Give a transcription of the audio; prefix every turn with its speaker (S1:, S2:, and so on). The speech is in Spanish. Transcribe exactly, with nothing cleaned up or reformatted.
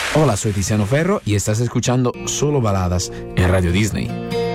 S1: Hola, soy Tiziano Ferro y estás escuchando Solo Baladas en Radio Disney.